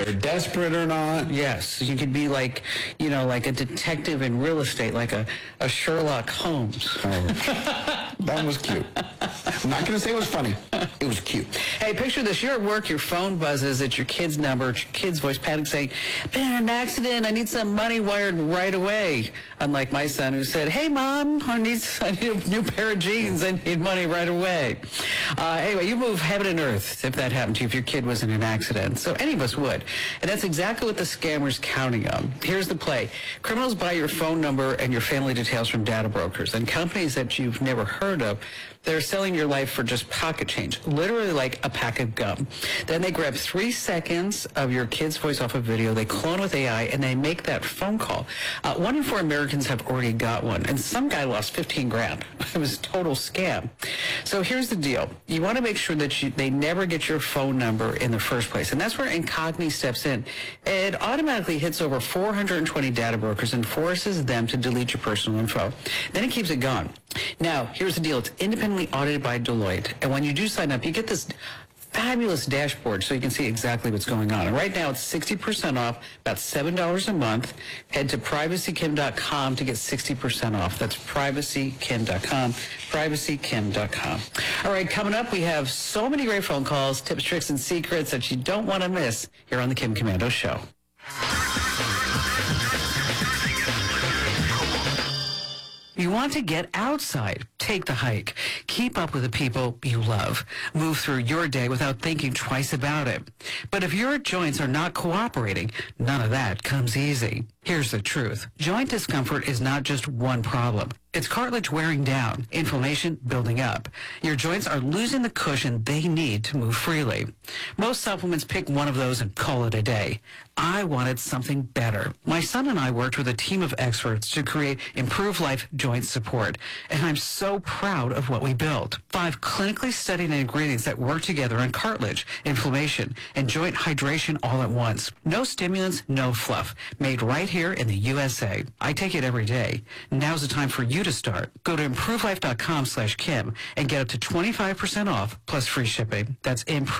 they're desperate or not. Yes, you could be like, like a detective in real estate, like a Sherlock Holmes. Oh, that was cute. I'm not going to say it was funny. It was cute. Hey, picture this. You're at work, your phone buzzes, it's your kid's number, it's your kid's voice, panic saying, been in an accident, I need some money wired right away. Unlike my son who said, hey, Mom, I need a new pair of jeans, I need money right away. Anyway, you move heaven and earth if that happened to you, if your kid was in an accident. So any of us would. And that's exactly what the scammer's counting on. Here's the play. Criminals buy your phone number and your family details from data brokers and companies that you've never heard of. They're selling your life for just pocket change, literally like a pack of gum. Then they grab 3 seconds of your kid's voice off a video, they clone with AI, and they make that phone call. 1 in 4 Americans have already got one, and some guy lost 15 grand. It was a total scam. So here's the deal. You want to make sure that they never get your phone number in the first place, and that's where Incogni steps in. It automatically hits over 420 data brokers and forces them to delete your personal info. Then it keeps it gone. Now, here's the deal. It's independently audited by Deloitte. And when you do sign up, you get this fabulous dashboard so you can see exactly what's going on. And right now, it's 60% off, about $7 a month. Head to privacykim.com to get 60% off. That's privacykim.com, privacykim.com. All right, coming up, we have so many great phone calls, tips, tricks, and secrets that you don't want to miss here on the Kim Komando Show. You want to get outside. Take the hike. Keep up with the people you love. Move through your day without thinking twice about it. But if your joints are not cooperating, none of that comes easy. Here's the truth. Joint discomfort is not just one problem. It's cartilage wearing down, inflammation building up. Your joints are losing the cushion they need to move freely. Most supplements pick one of those and call it a day. I wanted something better. My son and I worked with a team of experts to create Improve Life Joint Support, and I'm so proud of what we built. 5 clinically studied ingredients that work together on cartilage, inflammation, and joint hydration all at once. No stimulants, no fluff. Made right here in the USA. I take it every day. Now's the time for you to start. Go to improvelife.com/Kim and get up to 25% off plus free shipping. That's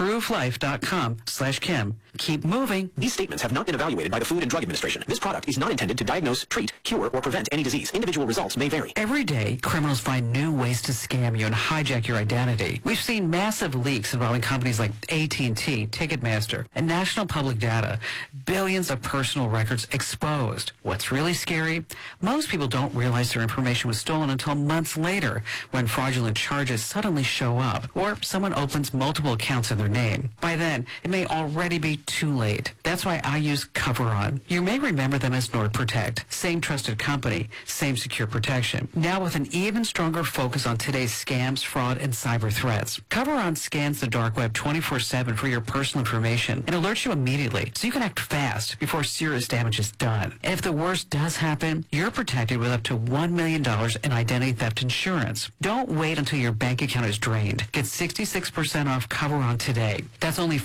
improvelife.com/Kim. Keep moving. These statements have not been evaluated by the Food and Drug Administration. This product is not intended to diagnose, treat, cure, or prevent any disease. Individual results may vary. Every day, criminals find new ways to scam you and hijack your identity. We've seen massive leaks involving companies like AT&T, Ticketmaster, and National Public Data. Billions of personal records exposed. What's really scary? Most people don't realize their information was stolen until months later when fraudulent charges suddenly show up or someone opens multiple accounts in their name. By then, it may already be too late. That's why I use CoverOn. You may remember them as NordProtect. Same trusted company, same secure protection. Now with an even stronger focus on today's scams, fraud, and cyber threats. CoverOn scans the dark web 24/7 for your personal information and alerts you immediately so you can act fast before serious damage is done. And if the worst does happen, you're protected with up to $1 million in identity theft insurance. Don't wait until your bank account is drained. Get 66% off CoverOn today. That's only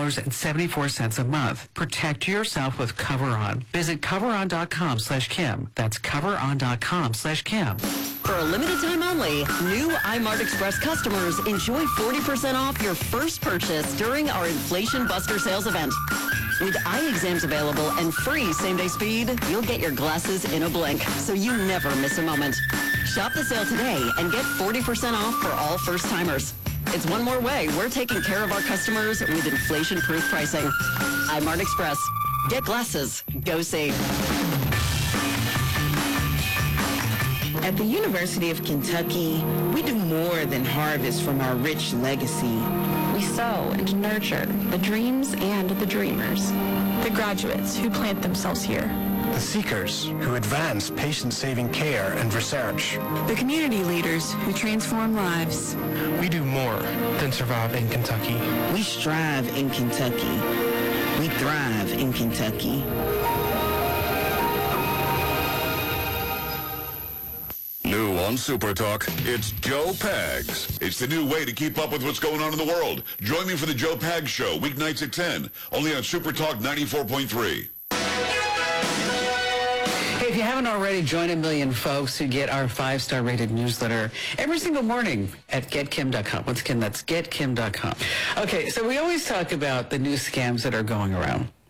$4.74 a month. Protect yourself with CoverOn. Visit coveron.com/Kim. That's coveron.com/Kim. For a limited time only, new iMart Express customers enjoy 40% off your first purchase during our Inflation Buster sales event. With eye exams available and free same-day speed, you'll get your glasses in a blink, so you never miss a moment. Shop the sale today and get 40% off for all first-timers. It's one more way we're taking care of our customers with inflation-proof pricing. iMart Express. Get glasses. Go see. At the University of Kentucky, we do more than harvest from our rich legacy. We sow and nurture the dreams and the dreamers, the graduates who plant themselves here, the seekers who advance patient-saving care and research, the community leaders who transform lives. We do more than survive in Kentucky. We strive in Kentucky. We thrive in Kentucky. New on Super Talk, it's Joe Pags. It's the new way to keep up with what's going on in the world. Join me for the Joe Pags Show, weeknights at 10, only on Super Talk 94.3. Hey, if you haven't already, join a million folks who get our 5-star rated newsletter every single morning at getkim.com. Once again, that's getkim.com. Okay, so we always talk about the new scams that are going around.